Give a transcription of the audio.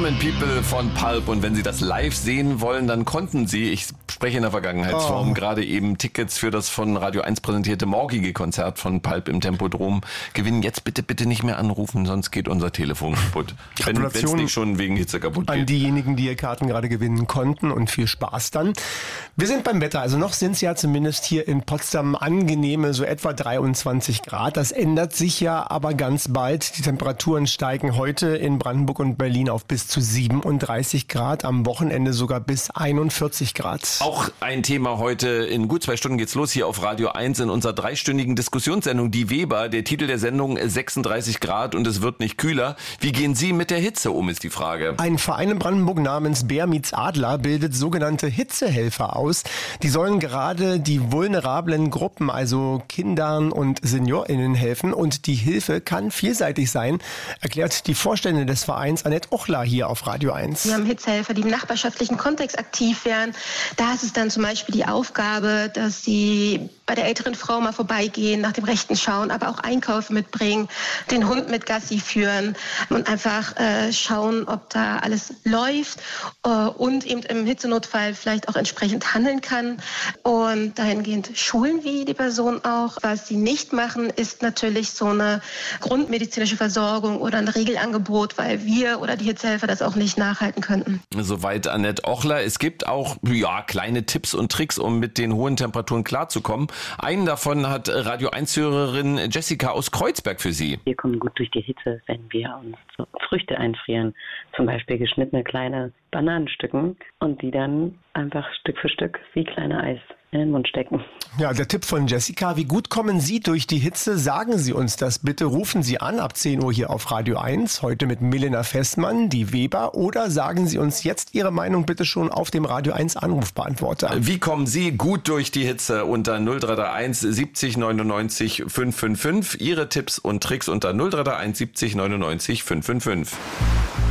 Charming People von Pulp. Und wenn Sie das live sehen wollen, dann konnten Sie, ich spreche in der Vergangenheitsform, gerade eben Tickets für das von Radio 1 präsentierte morgige Konzert von Pulp im Tempodrom gewinnen. Jetzt bitte nicht mehr anrufen, sonst geht unser Telefon kaputt. Wenn es nicht schon wegen Hitze kaputt geht. An diejenigen, die ihr Karten gerade gewinnen konnten, und viel Spaß dann. Wir sind beim Wetter, also noch sind es ja zumindest hier in Potsdam angenehme, so etwa 23 Grad. Das ändert sich ja aber ganz bald. Die Temperaturen steigen heute in Brandenburg und Berlin auf bis zu 37 Grad, am Wochenende sogar bis 41 Grad. Auch ein Thema heute, in gut 2 Stunden geht's los hier auf Radio 1 in unserer 3-stündigen Diskussionssendung Die Weber. Der Titel der Sendung 36 Grad und es wird nicht kühler. Wie gehen Sie mit der Hitze um, ist die Frage. Ein Verein in Brandenburg namens Bär meets Adler bildet sogenannte Hitzehelfer aus. Die sollen gerade die vulnerablen Gruppen, also Kindern und SeniorInnen helfen. Und die Hilfe kann vielseitig sein, erklärt die Vorständin des Vereins Annette Ochler hier auf Radio 1. Wir haben Hitzehelfer, die im nachbarschaftlichen Kontext aktiv werden. Da ist es dann zum Beispiel die Aufgabe, dass sie bei der älteren Frau mal vorbeigehen, nach dem Rechten schauen, aber auch Einkäufe mitbringen, den Hund mit Gassi führen und einfach schauen, ob da alles läuft und eben im Hitzenotfall vielleicht auch entsprechend handeln kann. Und dahingehend schulen wir die Person auch. Was sie nicht machen, ist natürlich so eine grundmedizinische Versorgung oder ein Regelangebot, weil wir oder die Hitzehelfer das auch nicht nachhalten könnten. Soweit Annette Ochler. Es gibt auch kleine Tipps und Tricks, um mit den hohen Temperaturen klarzukommen. Einen davon hat Radio 1-Hörerin Jessica aus Kreuzberg für Sie. Wir kommen gut durch die Hitze, wenn wir uns so Früchte einfrieren. Zum Beispiel geschnittene kleine Bananenstücken und die dann einfach Stück für Stück wie kleine Eis in den Mund stecken. Ja, der Tipp von Jessica. Wie gut kommen Sie durch die Hitze? Sagen Sie uns das bitte. Rufen Sie an ab 10 Uhr hier auf Radio 1. Heute mit Milena Festmann, die Weber. Oder sagen Sie uns jetzt Ihre Meinung bitte schon auf dem Radio 1 Anrufbeantworter. Wie kommen Sie gut durch die Hitze? Unter 0331 70 99 555. Ihre Tipps und Tricks unter 0331 70 99 555.